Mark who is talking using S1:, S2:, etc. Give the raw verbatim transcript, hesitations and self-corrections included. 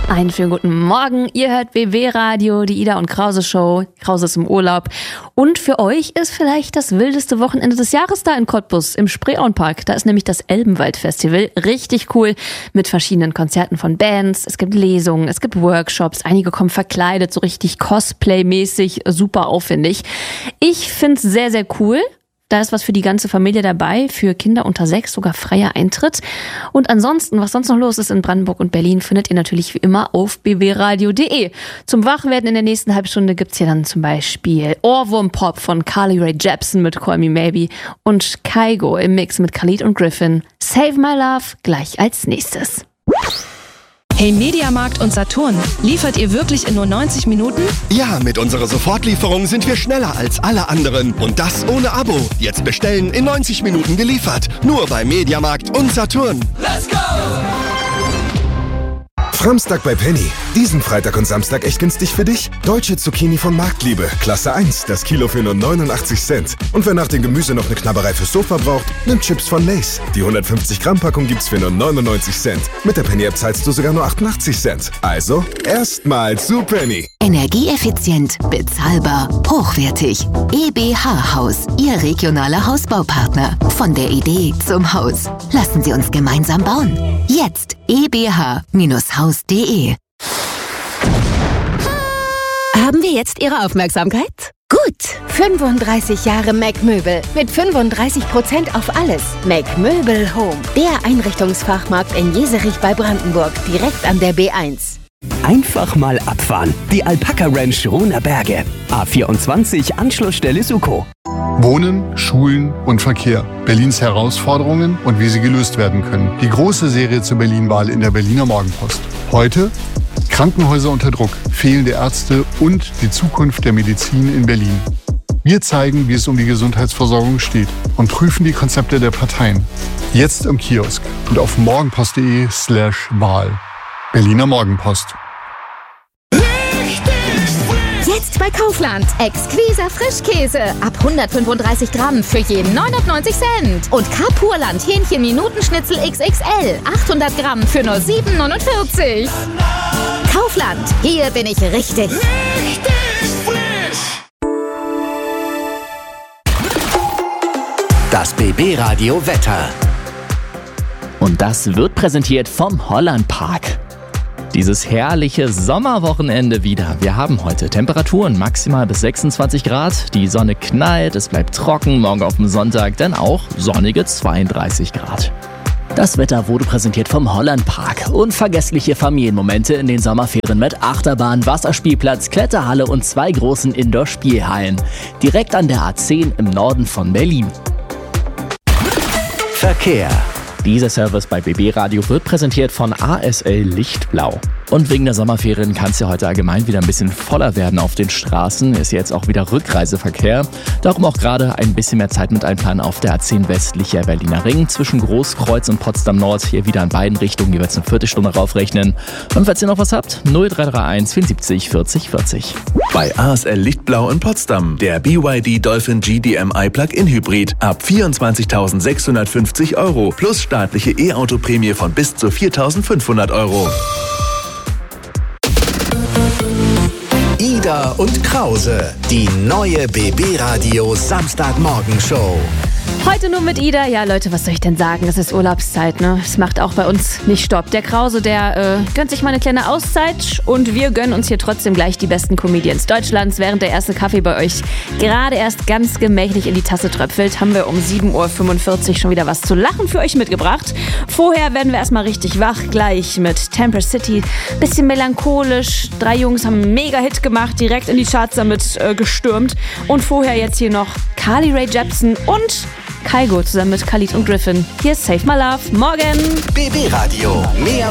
S1: Einen schönen guten Morgen. Ihr hört B B Radio, die Ida und Krause Show. Krause ist im Urlaub. Und für euch ist vielleicht das wildeste Wochenende des Jahres da in Cottbus im Spreeauenpark. Da ist nämlich das Elbenwald-Festival. Richtig cool mit verschiedenen Konzerten von Bands. Es gibt Lesungen, es gibt Workshops. Einige kommen verkleidet, so richtig Cosplay-mäßig, super aufwendig. Ich find's sehr, sehr cool. Da ist was für die ganze Familie dabei, für Kinder unter sechs, sogar freier Eintritt. Und ansonsten, was sonst noch los ist in Brandenburg und Berlin, findet ihr natürlich wie immer auf b b radio punkt d e. Zum Wachwerden in der nächsten Halbstunde gibt's hier dann zum Beispiel Ohrwurm-Pop von Carly Rae Jepsen mit Call Me Maybe und Kygo im Mix mit Khalid und Griffin. Save My Love gleich als nächstes.
S2: Hey Mediamarkt und Saturn, liefert ihr wirklich in nur neunzig Minuten?
S3: Ja, mit unserer Sofortlieferung sind wir schneller als alle anderen. Und das ohne Abo. Jetzt bestellen, in neunzig Minuten geliefert. Nur bei Mediamarkt und Saturn. Let's go!
S4: Framstag bei Penny. Diesen Freitag und Samstag echt günstig für dich. Deutsche Zucchini von Marktliebe. Klasse eins. Das Kilo für nur neunundachtzig Cent. Und wer nach dem Gemüse noch eine Knabberei fürs Sofa braucht, nimmt Chips von Lay's. Die hundertfünfzig Gramm Packung gibt's für nur neunundneunzig Cent. Mit der Penny-App zahlst du sogar nur achtundachtzig Cent. Also, erstmal zu Penny.
S5: Energieeffizient, bezahlbar, hochwertig. E B H Haus, Ihr regionaler Hausbaupartner. Von der Idee zum Haus. Lassen Sie uns gemeinsam bauen. Jetzt e b h Bindestrich haus punkt d e. Haben wir jetzt Ihre Aufmerksamkeit? Gut, fünfunddreißig Jahre Mac Möbel mit fünfunddreißig Prozent auf alles. Mac Möbel Home, der Einrichtungsfachmarkt in Jeserich bei Brandenburg, direkt an der B eins.
S6: Einfach mal abfahren. Die Alpaka Ranch Ruhner Berge. A vierundzwanzig, Anschlussstelle Suko.
S7: Wohnen, Schulen und Verkehr. Berlins Herausforderungen und wie sie gelöst werden können. Die große Serie zur Berlin-Wahl in der Berliner Morgenpost. Heute Krankenhäuser unter Druck, fehlende Ärzte und die Zukunft der Medizin in Berlin. Wir zeigen, wie es um die Gesundheitsversorgung steht und prüfen die Konzepte der Parteien. Jetzt im Kiosk und auf morgenpost punkt de slash Wahl. Berliner Morgenpost.
S8: Jetzt bei Kaufland. Exquiser Frischkäse. Ab hundertfünfunddreißig Gramm für jeden neunundneunzig Cent. Und Kapurland Hähnchen Minutenschnitzel X X L. achthundert Gramm für nur sieben neunundvierzig. Kaufland. Hier bin ich richtig. Richtig frisch.
S9: Das B B Radio Wetter.
S10: Und das wird präsentiert vom Hollandpark. Dieses herrliche Sommerwochenende wieder. Wir haben heute Temperaturen maximal bis sechsundzwanzig Grad. Die Sonne knallt, es bleibt trocken. Morgen auf dem Sonntag dann auch sonnige zweiunddreißig Grad.
S9: Das Wetter wurde präsentiert vom Hollandpark. Unvergessliche Familienmomente in den Sommerferien mit Achterbahn, Wasserspielplatz, Kletterhalle und zwei großen Indoor-Spielhallen. Direkt an der A zehn im Norden von Berlin. Verkehr.
S10: Dieser Service bei B B Radio wird präsentiert von A S L Lichtblau. Und wegen der Sommerferien kann es ja heute allgemein wieder ein bisschen voller werden auf den Straßen. Ist jetzt auch wieder Rückreiseverkehr. Darum auch gerade ein bisschen mehr Zeit mit einplanen auf der A zehn westlicher Berliner Ring zwischen Großkreuz und Potsdam Nord. Hier wieder in beiden Richtungen jeweils eine Viertelstunde raufrechnen. Und falls ihr noch was habt, null drei drei eins vierundsiebzig vierzig vierzig.
S11: Bei A S L Lichtblau in Potsdam der B Y D Dolphin G D M I Plug-in Hybrid ab vierundzwanzigtausendsechshundertfünfzig Euro plus staatliche E-Auto-Prämie von bis zu viertausendfünfhundert Euro.
S9: Ida und Krause, die neue B B Radio Samstagmorgen-Show.
S1: Heute nur mit Ida. Ja, Leute, was soll ich denn sagen? Es ist Urlaubszeit, ne? Es macht auch bei uns nicht Stopp. Der Krause, der äh, gönnt sich mal eine kleine Auszeit und wir gönnen uns hier trotzdem gleich die besten Comedians Deutschlands. Während der erste Kaffee bei euch gerade erst ganz gemächlich in die Tasse tröpfelt, haben wir um sieben Uhr fünfundvierzig schon wieder was zu lachen für euch mitgebracht. Vorher werden wir erstmal richtig wach, gleich mit Temper City. Bisschen melancholisch. Drei Jungs haben einen Mega-Hit gemacht, direkt in die Charts damit äh, gestürmt. Und vorher jetzt hier noch Carly Rae Jepsen und Kygo zusammen mit Khalid und Griffin. Hier ist Save My Love. Morgen.
S9: B B Radio. Mehr